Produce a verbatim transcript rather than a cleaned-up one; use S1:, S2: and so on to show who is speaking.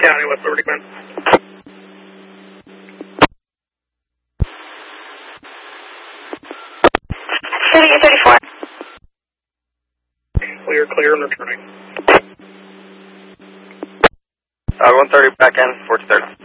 S1: County, West Liberty, man.
S2: City eight thirty-four.
S1: We are clear and returning.
S3: Uh, one thirty back end, four two thirty.